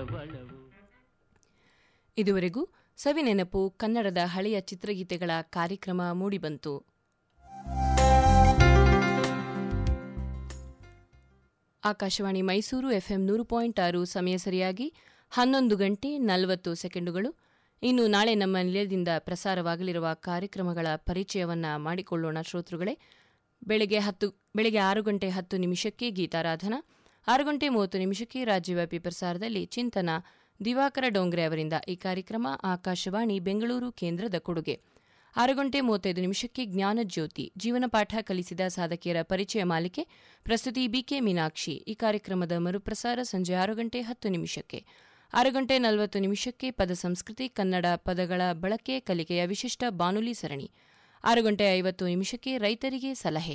ಇದುವರೆಗೂ ಸವಿನೆನಪು ಕನ್ನಡದ ಹಳೆಯ ಚಿತ್ರಗೀತೆಗಳ ಕಾರ್ಯಕ್ರಮ ಮೂಡಿಬಂತು. ಆಕಾಶವಾಣಿ ಮೈಸೂರು ಎಫ್ಎಂ 100.6 ಸಮಯ ಸರಿಯಾಗಿ 11:40. ಇನ್ನು ನಾಳೆ ನಮ್ಮ ನಿಲಯದಿಂದ ಪ್ರಸಾರವಾಗಲಿರುವ ಕಾರ್ಯಕ್ರಮಗಳ ಪರಿಚಯವನ್ನ ಮಾಡಿಕೊಳ್ಳೋಣ ಶ್ರೋತೃಗಳೇ. ಬೆಳಗ್ಗೆ 6:10 ಗೀತಾರಾಧನಾ, 6:30 ರಾಜ್ಯವ್ಯಾಪಿ ಪ್ರಸಾರದಲ್ಲಿ ಚಿಂತನ ದಿವಾಕರ ಡೋಂಗ್ರೆ ಅವರಿಂದ. ಈ ಕಾರ್ಯಕ್ರಮ ಆಕಾಶವಾಣಿ ಬೆಂಗಳೂರು ಕೇಂದ್ರದ ಕೊಡುಗೆ. 6:35 ಜ್ಞಾನಜ್ಯೋತಿ, ಜೀವನ ಪಾಠ ಕಲಿಸಿದ ಸಾಧಕಿಯರ ಪರಿಚಯ ಮಾಲಿಕೆ, ಪ್ರಸ್ತುತಿ ಬಿಕೆ ಮೀನಾಕ್ಷಿ. ಈ ಕಾರ್ಯಕ್ರಮದ ಮರುಪ್ರಸಾರ ಸಂಜೆ 6:10. 6:40 ಪದ ಸಂಸ್ಕೃತಿ, ಕನ್ನಡ ಪದಗಳ ಬಳಕೆ ಕಲಿಕೆಯ ವಿಶಿಷ್ಟ ಬಾನುಲಿ ಸರಣಿ. 6:50 ರೈತರಿಗೆ ಸಲಹೆ.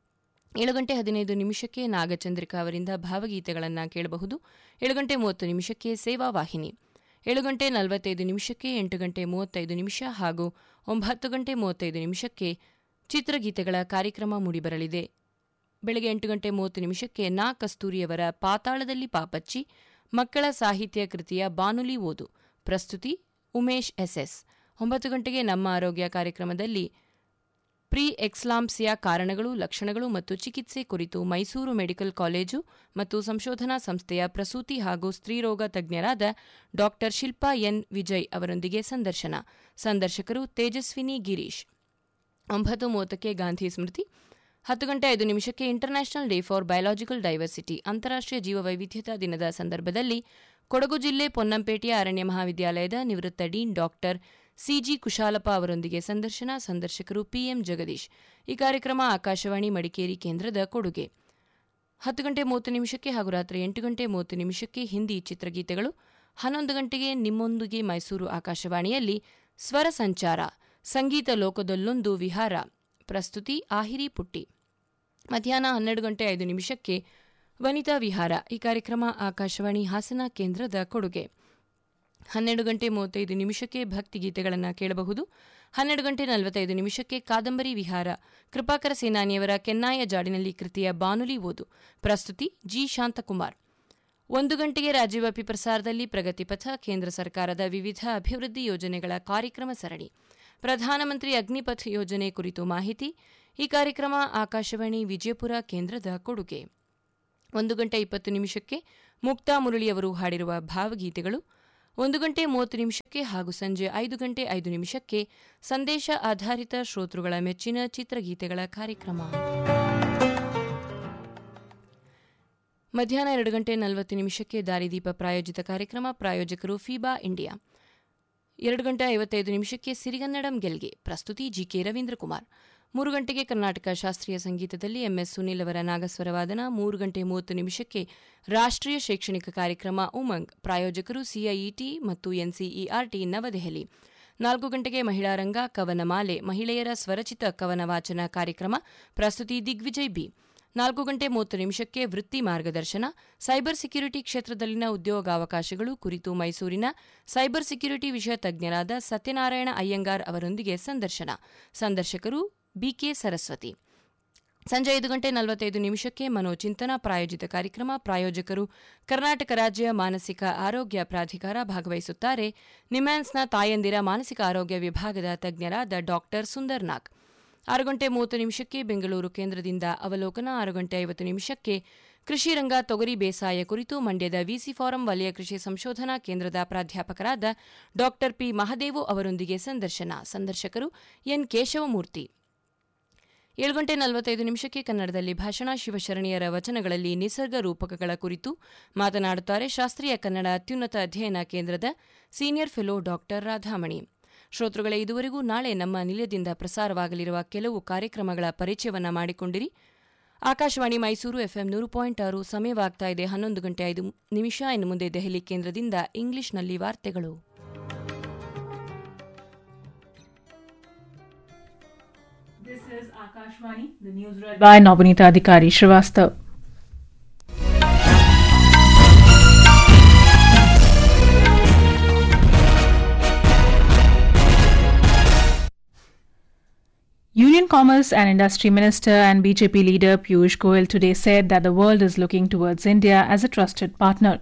7:15 ನಾಗಚಂದ್ರಿಕಾ ಅವರಿಂದ ಭಾವಗೀತೆಗಳನ್ನು ಕೇಳಬಹುದು. 7:30 ಸೇವಾ ವಾಹಿನಿ. 7:45 8:35 ಹಾಗೂ 9:35 ಚಿತ್ರಗೀತೆಗಳ ಕಾರ್ಯಕ್ರಮ ಮೂಡಿಬರಲಿದೆ. ಬೆಳಗ್ಗೆ 8:30 ನಾ ಕಸ್ತೂರಿಯವರ ಪಾತಾಳದಲ್ಲಿ ಪಾಪಚ್ಚಿ, ಮಕ್ಕಳ ಸಾಹಿತ್ಯ ಕೃತಿಯ ಬಾನುಲಿ ಓದು, ಪ್ರಸ್ತುತಿ ಉಮೇಶ್ ಎಸ್ಎಸ್. 9 ನಮ್ಮ ಆರೋಗ್ಯ ಕಾರ್ಯಕ್ರಮದಲ್ಲಿ ಪ್ರೀ ಎಕ್ಸ್ಲಾಂಪ್ಸಿಯಾ ಕಾರಣಗಳು, ಲಕ್ಷಣಗಳು ಮತ್ತು ಚಿಕಿತ್ಸೆ ಕುರಿತು ಮೈಸೂರು ಮೆಡಿಕಲ್ ಕಾಲೇಜು ಮತ್ತು ಸಂಶೋಧನಾ ಸಂಸ್ಥೆಯ ಪ್ರಸೂತಿ ಹಾಗೂ ಸ್ತ್ರೀರೋಗ ತಜ್ಞರಾದ ಡಾ ಶಿಲ್ಪಾ ಎನ್ ವಿಜಯ್ ಅವರೊಂದಿಗೆ ಸಂದರ್ಶನ. ಸಂದರ್ಶಕರು ತೇಜಸ್ವಿನಿ ಗಿರೀಶ್. 9:30 ಗಾಂಧಿ ಸ್ಮೃತಿ. 10:05 international day for biological diversity, ಅಂತಾರಾಷ್ಟ್ರೀಯ ಜೀವವೈವಿಧ್ಯತಾ ದಿನದ ಸಂದರ್ಭದಲ್ಲಿ ಕೊಡಗು ಜಿಲ್ಲೆ ಪೊನ್ನಂಪೇಟೆಯ ಅರಣ್ಯ ಮಹಾವಿದ್ಯಾಲಯದ ನಿವೃತ್ತ ಡೀನ್ ಡಾ ಸಿಜಿ ಕುಶಾಲಪ್ಪ ಅವರೊಂದಿಗೆ ಸಂದರ್ಶನ. ಸಂದರ್ಶಕರು ಪಿಎಂ ಜಗದೀಶ್. ಈ ಕಾರ್ಯಕ್ರಮ ಆಕಾಶವಾಣಿ ಮಡಿಕೇರಿ ಕೇಂದ್ರದ ಕೊಡುಗೆ. 10:30 ಹಾಗೂ ರಾತ್ರಿ 8:30 ಹಿಂದಿ ಚಿತ್ರಗೀತೆಗಳು. 11 ನಿಮ್ಮೊಂದಿಗೆ ಮೈಸೂರು ಆಕಾಶವಾಣಿಯಲ್ಲಿ ಸ್ವರ ಸಂಚಾರ, ಸಂಗೀತ ಲೋಕದಲ್ಲೊಂದು ವಿಹಾರ, ಪ್ರಸ್ತುತಿ ಆಹಿರಿ ಪುಟ್ಟಿ. ಮಧ್ಯಾಹ್ನ 12:05 ವನಿತಾ ವಿಹಾರ. ಈ ಕಾರ್ಯಕ್ರಮ ಆಕಾಶವಾಣಿ ಹಾಸನ ಕೇಂದ್ರದ ಕೊಡುಗೆ. 12:35 ಭಕ್ತಿಗೀತೆಗಳನ್ನು ಕೇಳಬಹುದು. 12:45 ಕಾದಂಬರಿ ವಿಹಾರ, ಕೃಪಾಕರ ಸೇನಾನಿಯವರ ಕೆನ್ನಾಯ ಜಾಡಿನಲ್ಲಿ ಕೃತಿಯ ಬಾನುಲಿ ಓದು, ಪ್ರಸ್ತುತಿ ಜಿ ಶಾಂತಕುಮಾರ್. 1 ರಾಜ್ಯವ್ಯಾಪಿ ಪ್ರಸಾರದಲ್ಲಿ ಪ್ರಗತಿಪಥ, ಕೇಂದ್ರ ಸರ್ಕಾರದ ವಿವಿಧ ಅಭಿವೃದ್ಧಿ ಯೋಜನೆಗಳ ಕಾರ್ಯಕ್ರಮ ಸರಣಿ, ಪ್ರಧಾನಮಂತ್ರಿ ಅಗ್ನಿಪಥ್ ಯೋಜನೆ ಕುರಿತು ಮಾಹಿತಿ. ಈ ಕಾರ್ಯಕ್ರಮ ಆಕಾಶವಾಣಿ ವಿಜಯಪುರ ಕೇಂದ್ರದ ಕೊಡುಗೆ. 1:20 ಮುಕ್ತಾ ಮುರಳಿಯವರು ಹಾಡಿರುವ ಭಾವಗೀತೆಗಳು. 1:30 ಹಾಗೂ ಸಂಜೆ 5:05 ಸಂದೇಶ ಆಧಾರಿತ ಶ್ರೋತೃಗಳ ಮೆಚ್ಚಿನ ಚಿತ್ರಗೀತೆಗಳ ಕಾರ್ಯಕ್ರಮ. ಮಧ್ಯಾಹ್ನ 2:40 ದಾರಿದೀಪ ಪ್ರಾಯೋಜಿತ ಕಾರ್ಯಕ್ರಮ. ಪ್ರಾಯೋಜಕರು ಫೀಬಾ ಇಂಡಿಯಾ. 2:55 ಸಿರಿಗನ್ನಡಂ ಗೆಲ್ಗೆ, ಪ್ರಸ್ತುತಿ ಜಿಕೆ ರವೀಂದ್ರ ಕುಮಾರ್. 3 ಕರ್ನಾಟಕ ಶಾಸ್ತ್ರೀಯ ಸಂಗೀತದಲ್ಲಿ ಎಂಎಸ್ ಸುನೀಲ್ ಅವರ ನಾಗಸ್ವರವಾದನ. 3:30 ರಾಷ್ಟ್ರೀಯ ಶೈಕ್ಷಣಿಕ ಕಾರ್ಯಕ್ರಮ ಉಮಂಗ್, ಪ್ರಾಯೋಜಕರು ಸಿಐಇಟಿ ಮತ್ತು ಎನ್ಸಿಇಆರ್ಟಿ ನವದೆಹಲಿ. 4 ಮಹಿಳಾ ರಂಗ ಕವನಮಾಲೆ, ಮಹಿಳೆಯರ ಸ್ವರಚಿತ ಕವನ ವಾಚನ ಕಾರ್ಯಕ್ರಮ, ಪ್ರಸ್ತುತಿ ದಿಗ್ವಿಜಯ್ ಬಿ. 4:30 ವೃತ್ತಿ ಮಾರ್ಗದರ್ಶನ, ಸೈಬರ್ ಸೆಕ್ಯುರಿಟಿ ಕ್ಷೇತ್ರದಲ್ಲಿನ ಉದ್ಯೋಗಾವಕಾಶಗಳು ಕುರಿತು ಮೈಸೂರಿನ ಸೈಬರ್ ಸೆಕ್ಯುರಿಟಿ ವಿಷಯ ತಜ್ಞರಾದ ಸತ್ಯನಾರಾಯಣ ಅಯ್ಯಂಗಾರ್ ಅವರೊಂದಿಗೆ ಸಂದರ್ಶನ. ಸಂದರ್ಶಕರು ಬಿಕೆ ಸರಸ್ವತಿ. ಸಂಜೆ 5:45 ಮನೋಚಿಂತನ ಪ್ರಾಯೋಜಿತ ಕಾರ್ಯಕ್ರಮ. ಪ್ರಾಯೋಜಕರು ಕರ್ನಾಟಕ ರಾಜ್ಯ ಮಾನಸಿಕ ಆರೋಗ್ಯ ಪ್ರಾಧಿಕಾರ. ಭಾಗವಹಿಸುತ್ತಾರೆ ನಿಮ್ಯಾನ್ಸ್ನ ತಾಯಂದಿರ ಮಾನಸಿಕ ಆರೋಗ್ಯ ವಿಭಾಗದ ತಜ್ಞರಾದ ಡಾ ಸುಂದರ್ ನಾಗ್. 6:30 ಬೆಂಗಳೂರು ಕೇಂದ್ರದಿಂದ ಅವಲೋಕನ. 6:50 ಕೃಷಿ ರಂಗ ತೊಗರಿ ಬೇಸಾಯ ಕುರಿತು ಮಂಡ್ಯದ ವಿಸಿ ಫಾರಂ ವಲಯ ಕೃಷಿ ಸಂಶೋಧನಾ ಕೇಂದ್ರದ ಪ್ರಾಧ್ಯಾಪಕರಾದ ಡಾ ಪಿ ಮಹದೇವು ಅವರೊಂದಿಗೆ ಸಂದರ್ಶನ. ಸಂದರ್ಶಕರು ಎನ್ ಕೇಶವಮೂರ್ತಿ. 7:45 ಕನ್ನಡದಲ್ಲಿ ಭಾಷಣ. ಶಿವಶರಣೆಯರ ವಚನಗಳಲ್ಲಿ ನಿಸರ್ಗ ರೂಪಕಗಳ ಕುರಿತು ಮಾತನಾಡುತ್ತಾರೆ ಶಾಸ್ತ್ರೀಯ ಕನ್ನಡ ಅತ್ಯುನ್ನತ ಅಧ್ಯಯನ ಕೇಂದ್ರದ ಸೀನಿಯರ್ ಫೆಲೋ ಡಾ ರಾಧಾಮಣಿ. ಶ್ರೋತೃಗಳೇ, ಇದುವರೆಗೂ ನಾಳೆ ನಮ್ಮ ನಿಲಯದಿಂದ ಪ್ರಸಾರವಾಗಲಿರುವ ಕೆಲವು ಕಾರ್ಯಕ್ರಮಗಳ ಪರಿಚಯವನ್ನು ಮಾಡಿಕೊಂಡಿರಿ. ಆಕಾಶವಾಣಿ ಮೈಸೂರು ಎಫ್ಎಂ 100.6 ಸಮಯವಾಗ್ತಾ ಇದೆ 11:05. ಇನ್ನು ಮುಂದೆ ದೆಹಲಿ ಕೇಂದ್ರದಿಂದ ಇಂಗ್ಲಿಷ್ನಲ್ಲಿ ವಾರ್ತೆಗಳು. This is Akashvani, the news read by Navneeta Adhikari Srivastav. Union Commerce and Industry Minister and BJP leader Piyush Goyal today said that the world is looking towards India as a trusted partner.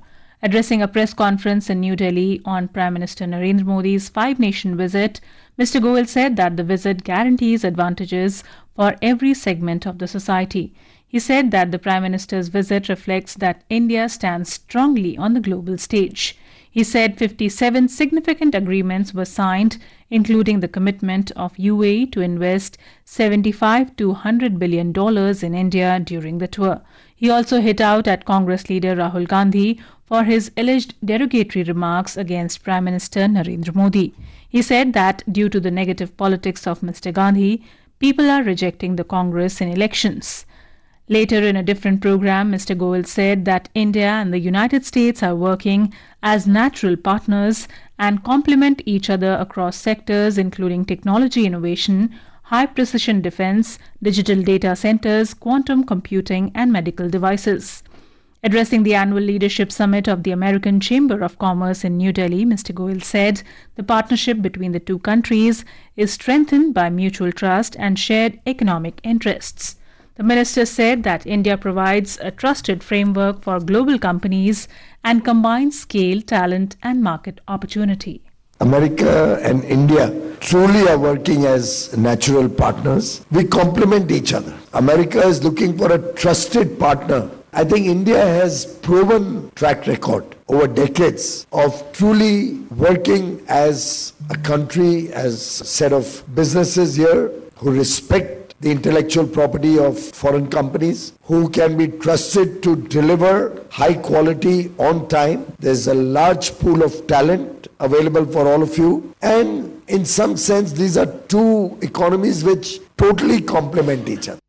Addressing a press conference in New Delhi on Prime Minister Narendra Modi's five-nation visit, Mr. Goel said that the visit guarantees advantages for every segment of the society. He said that the Prime Minister's visit reflects that India stands strongly on the global stage. He said 57 significant agreements were signed, including the commitment of UAE to invest $75 to $100 billion in India during the tour. He also hit out at Congress leader Rahul Gandhi for his alleged derogatory remarks against Prime Minister Narendra Modi. He said that due to the negative politics of Mr. Gandhi, people are rejecting the Congress in elections. Later, in a different program, Mr. Goel said that India and the United States are working as natural partners and complement each other across sectors including technology innovation, high-precision defense, digital data centers, quantum computing, and medical devices. Addressing the annual leadership summit of the American Chamber of Commerce in New Delhi, Mr. Goel said the partnership between the two countries is strengthened by mutual trust and shared economic interests. The minister said that India provides a trusted framework for global companies and combines scale, talent, and market opportunity. America and India truly are working as natural partners. We complement each other. America is looking for a trusted partner. I think India has proven track record over decades of truly working as a country, as a set of businesses here who respect the intellectual property of foreign companies, who can be trusted to deliver high quality on time. There's a large pool of talent available for all of you. And in some sense, these are two economies which totally complement each other.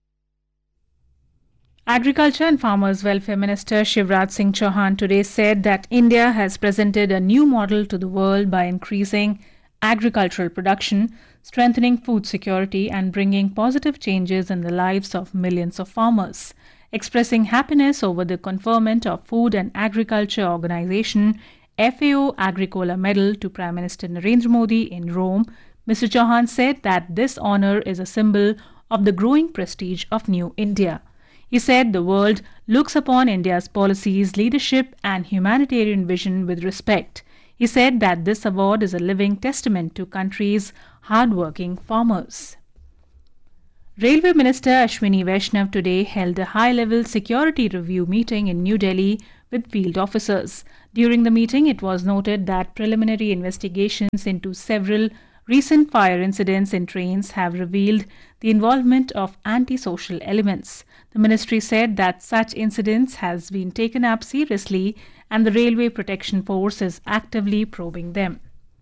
Agriculture and Farmers Welfare Minister Shivraj Singh Chauhan today said that India has presented a new model to the world by increasing agricultural production, strengthening food security, and bringing positive changes in the lives of millions of farmers. Expressing happiness over the conferment of Food and Agriculture Organization FAO Agricola Medal to Prime Minister Narendra Modi in Rome, Mr. Chauhan said that this honor is a symbol of the growing prestige of New India. He said the world looks upon India's policies, leadership, and humanitarian vision with respect. He said that this award is a living testament to country's hard-working farmers. Railway Minister Ashwini Vaishnav today held a high-level security review meeting in New Delhi with field officers. During the meeting, it was noted that preliminary investigations into several recent fire incidents in trains have revealed the involvement of anti-social elements. The ministry said that such incidents has been taken up seriously and the Railway Protection Force is actively probing them.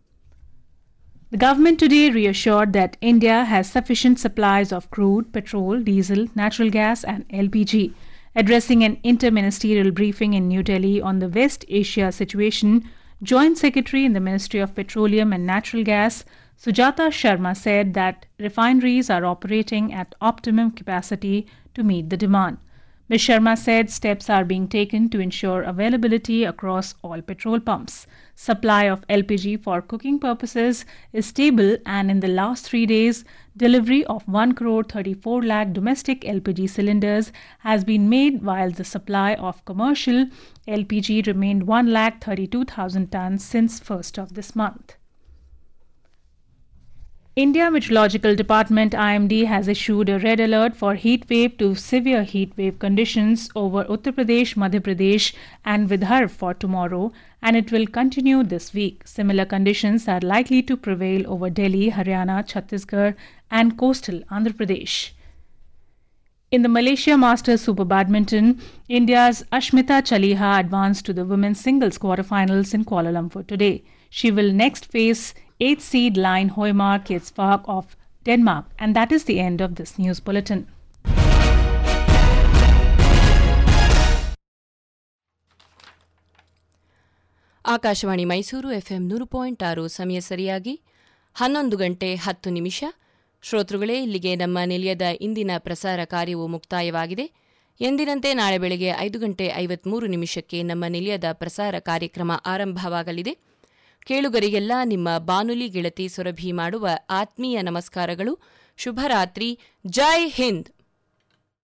The government today reassured that India has sufficient supplies of crude, petrol, diesel, natural gas and LPG. Addressing an inter-ministerial briefing in New Delhi on the West Asia situation, Joint Secretary in the Ministry of Petroleum and Natural Gas, Sujata Sharma, said that refineries are operating at optimum capacity to meet the demand. Ms. Sharma said steps are being taken to ensure availability across all petrol pumps. Supply of LPG for cooking purposes is stable, and in the last 3 days, delivery of 1,34 lakh domestic LPG cylinders has been made, while the supply of commercial LPG remained 1,32,000 tons since 1st of this month. India Meteorological Department IMD has issued a red alert for heat wave to severe heat wave conditions over Uttar Pradesh, Madhya Pradesh and Vidarbha for tomorrow, and it will continue this week. Similar conditions are likely to prevail over Delhi, Haryana, Chhattisgarh and coastal Andhra Pradesh. In the Malaysia Masters Super Badminton, India's Ashmita Chaliha advanced to the women's singles quarterfinals in Kuala Lumpur today. She will next face 8th seed Line Højmark Kjærsvag of Denmark. And that is the end of this news bulletin. Akashvani Mysuru FM 100.6 ಸಮಯ ಸರಿಯಾಗಿ 11:10 ಶ್ರೋತೃಗಳೇ, ಇಲ್ಲಿಗೆ ನಮ್ಮ ನಿಲಯದ ಇಂದಿನ ಪ್ರಸಾರ ಕಾರ್ಯವು ಮುಕ್ತಾಯವಾಗಿದೆ. ಎಂದಿನಂತೆ ನಾಳೆ ಬೆಳಗ್ಗೆ 5:53 ನಮ್ಮ ನಿಲಯದ ಪ್ರಸಾರ ಕಾರ್ಯಕ್ರಮ ಆರಂಭವಾಗಲಿದೆ. ಕೇಳುಗರಿಗೆಲ್ಲ ನಿಮ್ಮ ಬಾನುಲಿ ಗೆಳತಿ ಸುರಭಿ ಮಾಡುವ ಆತ್ಮೀಯ ನಮಸ್ಕಾರಗಳು. ಶುಭರಾತ್ರಿ. ಜೈ ಹಿಂದ್.